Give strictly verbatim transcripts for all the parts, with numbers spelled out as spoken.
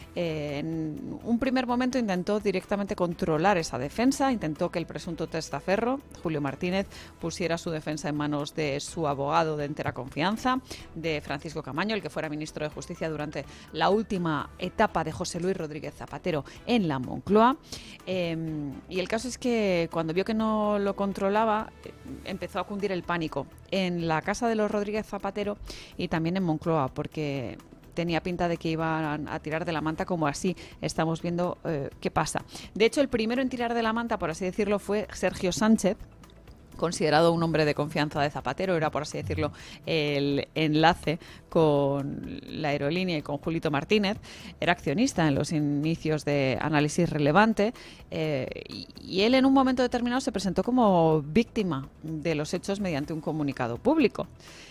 Eh, en un primer momento intentó directamente controlar esa defensa, intentó que el presunto testaferro, Julio Martínez, pusiera su defensa en manos de su abogado de entera confianza, de Francisco Camaño, el que fuera ministro de Justicia durante la última etapa de José Luis Rodríguez Zapatero en la Moncloa. Eh, y el caso es que cuando vio que no lo controlaba, eh, empezó a cundir el pánico en la casa de los Rodríguez Zapatero y también en Moncloa, porque tenía pinta de que iban a tirar de la manta, como así estamos viendo eh, qué pasa. De hecho, el primero en tirar de la manta, por así decirlo, fue Sergio Sánchez, considerado un hombre de confianza de Zapatero, era, por así decirlo, el enlace con la aerolínea y con Julito Martínez, era accionista en los inicios de Análisis Relevante, eh, y, y él en un momento determinado se presentó como víctima de los hechos mediante un comunicado público.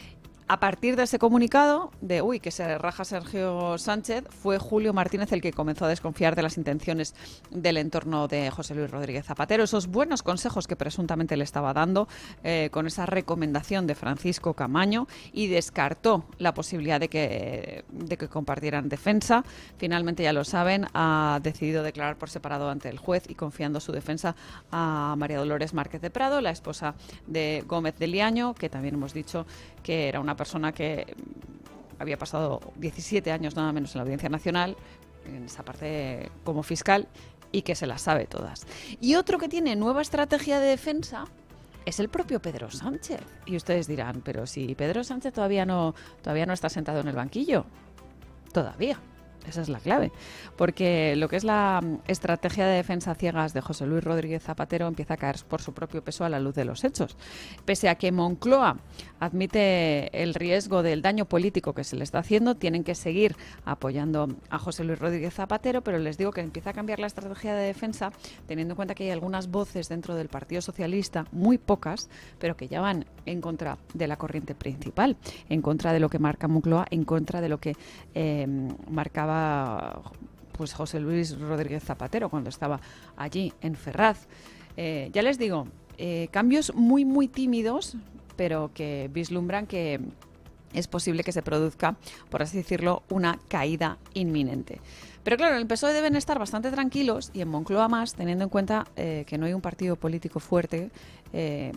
A partir de ese comunicado, de uy, que se raja Sergio Sánchez, fue Julio Martínez el que comenzó a desconfiar de las intenciones del entorno de José Luis Rodríguez Zapatero. Esos buenos consejos que presuntamente le estaba dando eh, con esa recomendación de Francisco Camaño, y descartó la posibilidad de que, de que compartieran defensa. Finalmente, ya lo saben, ha decidido declarar por separado ante el juez y confiando su defensa a María Dolores Márquez de Prado, la esposa de Gómez de Liaño, que también hemos dicho que era una persona que había pasado diecisiete años nada menos en la Audiencia Nacional, en esa parte como fiscal, y que se las sabe todas. Y otro que tiene nueva estrategia de defensa es el propio Pedro Sánchez. Y ustedes dirán, pero si Pedro Sánchez todavía no, todavía no está sentado en el banquillo. Todavía. Esa es la clave, porque lo que es la estrategia de defensa ciegas de José Luis Rodríguez Zapatero empieza a caer por su propio peso a la luz de los hechos. Pese a que Moncloa admite el riesgo del daño político que se le está haciendo, tienen que seguir apoyando a José Luis Rodríguez Zapatero, pero les digo que empieza a cambiar la estrategia de defensa, teniendo en cuenta que hay algunas voces dentro del Partido Socialista, muy pocas, pero que ya van en contra de la corriente principal, en contra de lo que marca Moncloa, en contra de lo que eh, marcaba pues José Luis Rodríguez Zapatero cuando estaba allí en Ferraz. Eh, ya les digo, eh, cambios muy muy tímidos, pero que vislumbran que es posible que se produzca, por así decirlo, una caída inminente. Pero claro, en el P S O E deben estar bastante tranquilos, y en Moncloa más, teniendo en cuenta eh, que no hay un partido político fuerte eh,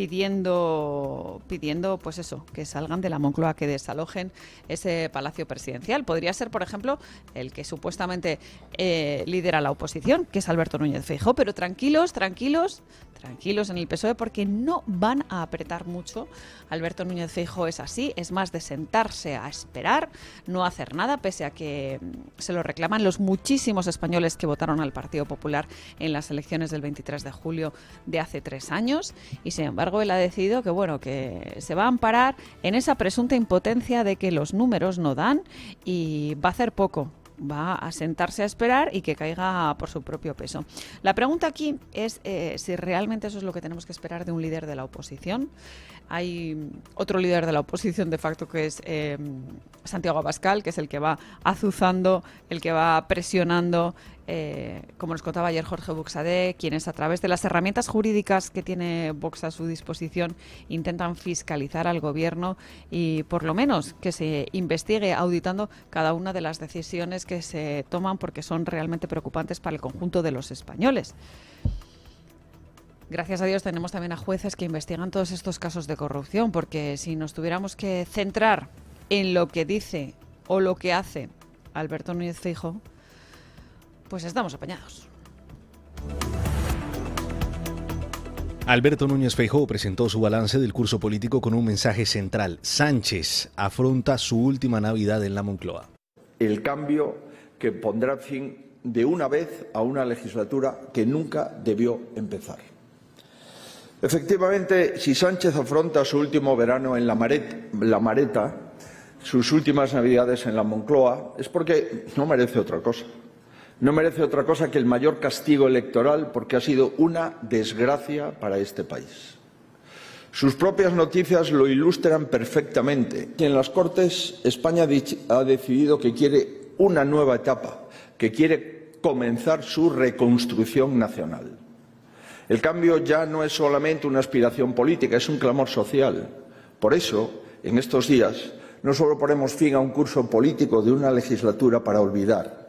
pidiendo, pidiendo pues eso, que salgan de la Moncloa, que desalojen ese palacio presidencial. Podría ser, por ejemplo, el que supuestamente eh, lidera la oposición, que es Alberto Núñez Feijóo, pero tranquilos, tranquilos, tranquilos en el P S O E, porque no van a apretar mucho. Alberto Núñez Feijóo es así, es más de sentarse a esperar, no hacer nada, pese a que se lo reclaman los muchísimos españoles que votaron al Partido Popular en las elecciones del veintitrés de julio de hace tres años, y sin embargo él ha decidido que bueno, que se va a amparar en esa presunta impotencia de que los números no dan, y va a hacer poco. Va a sentarse a esperar y que caiga por su propio peso. La pregunta aquí es eh, si realmente eso es lo que tenemos que esperar de un líder de la oposición. Hay otro líder de la oposición de facto, que es eh, Santiago Abascal, que es el que va azuzando, el que va presionando, eh, como nos contaba ayer Jorge Buxadé, quienes a través de las herramientas jurídicas que tiene Vox a su disposición intentan fiscalizar al gobierno y por lo menos que se investigue auditando cada una de las decisiones que se toman, porque son realmente preocupantes para el conjunto de los españoles. Gracias a Dios tenemos también a jueces que investigan todos estos casos de corrupción, porque si nos tuviéramos que centrar en lo que dice o lo que hace Alberto Núñez Feijóo, pues estamos apañados. Alberto Núñez Feijóo presentó su balance del curso político con un mensaje central. Sánchez afronta su última Navidad en la Moncloa. El cambio que pondrá fin de una vez a una legislatura que nunca debió empezar. Efectivamente, si Sánchez afronta su último verano en la Mareta, la Mareta, sus últimas Navidades en la Moncloa, es porque no merece otra cosa. No merece otra cosa que el mayor castigo electoral, porque ha sido una desgracia para este país. Sus propias noticias lo ilustran perfectamente. En las Cortes, España ha decidido que quiere una nueva etapa, que quiere comenzar su reconstrucción nacional. El cambio ya no es solamente una aspiración política, es un clamor social. Por eso, en estos días, no solo ponemos fin a un curso político de una legislatura para olvidar,